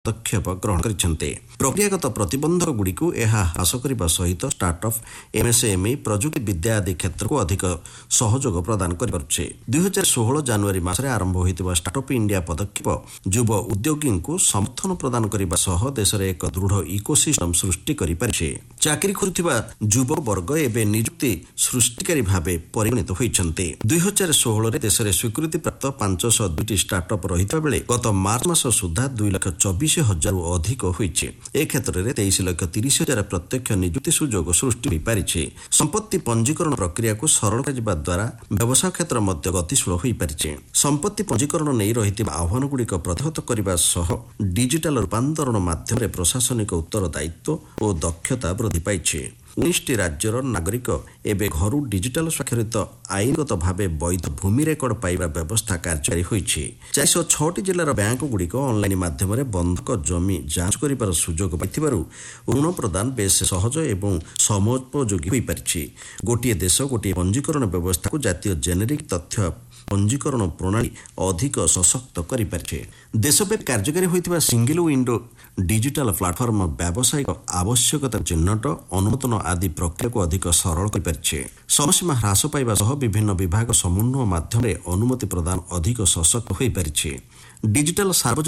ପଦକ୍ଷେପ ଗ୍ରହଣ କରିଛନ୍ତି। ପ୍ରକ୍ରିୟାଗତ ପ୍ରତିବନ୍ଧକଗୁଡ଼ିକୁ ଏହା ହ୍ରାସ କରିବା ସହିତ ଷ୍ଟାର୍ଟଅପ୍, ଏମ୍ଏସ୍ଏମ୍ଇ, ପ୍ରଯୁକ୍ତି ବିଦ୍ୟା ଆଦି କ୍ଷେତ୍ରକୁ ଅଧିକ ସହଯୋଗ ପ୍ରଦାନ କରିପାରୁଛି। 2016 ଜାନୁଆରୀ ମାସରେ ଆରମ୍ଭ ହୋଇଥିବା ଷ୍ଟାର୍ଟଅପ୍ ଇଣ୍ଡିଆ ପଦକ୍ଷେପ ଯୁବ ଉଦ୍ୟୋଗୀଙ୍କୁ ସମର୍ଥନ ପ୍ରଦାନ କରିବା ସହ ଦେଶରେ ଏକ ଦୃଢ଼ ଇକୋସିଷ୍ଟମ ସୃଷ୍ଟି କରିପାରିଛି। ଚାକିରି କରୁଥିବା ଯୁବବର୍ଗ ଏବେ ନିଯୁକ୍ତି ସୃଷ୍ଟିକାରୀ ଭାବେ ପରିଗଣିତ ହୋଇଛନ୍ତି। 2016ରେ ଦେଶରେ ସ୍ୱୀକୃତିପ୍ରାପ୍ତ 502ଟି ଷ୍ଟାର୍ଟଅପ୍ ରହିଥିବା ବେଳେ ଗତ ମାର୍ଚ୍ଚ ମାସ ସୁଦ୍ଧା 2,24,000ରୁ ଅଧିକ ହୋଇଛି। ଏ କ୍ଷେତ୍ରରେ 23,30,000 ପ୍ରତ୍ୟକ୍ଷ ନିଯୁକ୍ତି ସୁଯୋଗ ସୃଷ୍ଟି ହୋଇପାରିଛି। ସମ୍ପତ୍ତି ପଞ୍ଜୀକରଣ ପ୍ରକ୍ରିୟାକୁ ସରଳ କରାଯିବା ଦ୍ୱାରା ବ୍ୟବସାୟ କ୍ଷେତ୍ର ମଧ୍ୟ ଗତିଶୀଳ ହୋଇପାରିଛି। ସମ୍ପତ୍ତି ପଞ୍ଜୀକରଣ ନେଇ ରହିଥିବା ଆହ୍ୱାନଗୁଡ଼ିକ ପ୍ରତିହତ କରିବା ସହ ଡିଜିଟାଲ ରୂପାନ୍ତରଣ ମାଧ୍ୟମରେ ପ୍ରଶାସନିକ ଉତ୍ତରଦାୟିତ୍ୱ ଓ ଦକ୍ଷତା ବୃଦ୍ଧି ପାଇଛି। 19ଟି ରାଜ୍ୟର ନାଗରିକ ଏବେ ଘରୁ ଡିଜିଟାଲ ସ୍ୱାକ୍ଷରିତ ଆଇନଗତ ଭାବେ ବୈଧ ଭୂମି ରେକର୍ଡ ପାଇବା ବ୍ୟବସ୍ଥା କାର୍ଯ୍ୟକାରୀ ହୋଇଛି। 406ଟି ଜିଲ୍ଲାର ବ୍ୟାଙ୍କଗୁଡ଼ିକ ଅନଲାଇନ୍ ମାଧ୍ୟମରେ ବନ୍ଧକ ଜମି ଯାଞ୍ଚ କରିବାର ସୁଯୋଗ ପାଇଥିବାରୁ ଋଣ ପ୍ରଦାନ ବେଶ୍ ସହଜ ଏବଂ ସମୟୋପଯୋଗୀ ହୋଇପାରିଛି। ଗୋଟିଏ ଦେଶ ଗୋଟିଏ ପଞ୍ଜୀକରଣ ବ୍ୟବସ୍ଥାକୁ ଜାତୀୟ ଜେନେରିକ୍ ତଥ୍ୟ ପଞ୍ଜୀକରଣ ପ୍ରଣାଳୀ ଅଧିକ ସଶକ୍ତ କରିପାରିଛି। ଦେଶବ୍ୟାପୀ କାର୍ଯ୍ୟକାରୀ ହୋଇଥିବା ସିଙ୍ଗଲ ୱିଣ୍ଡୋ ଡିଜିଟାଲ ପ୍ଲାଟଫର୍ମ ବ୍ୟାବସାୟିକ ଆବଶ୍ୟକତା ଚିହ୍ନଟ, ଅନୁମୋଦନ ଆଦି ପ୍ରକ୍ରିୟାକୁ ଅଧିକ ସରଳ କରିପାରିଛି। ସମୟସୀମା ହ୍ରାସ ପାଇବା ସହ ବିଭିନ୍ନ ବିଭାଗ ସମନ୍ୱୟ ମାଧ୍ୟମରେ ଅନୁମତି ପ୍ରଦାନ ଅଧିକ ସଶକ୍ତ ହୋଇପାରିଛି। ଡିଜିଟାଲ ସାର୍ବଜନିକ